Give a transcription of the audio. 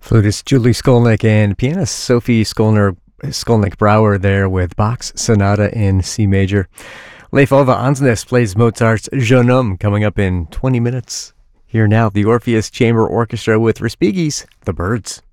Flutist Julie Skolnick and pianist Sophie Skolnick-Brouwer there with Bach's Sonata in C major. Leif Ove Andsnes plays Mozart's Jeune Homme coming up in 20 minutes. Here now, the Orpheus Chamber Orchestra with Respighi's The Birds.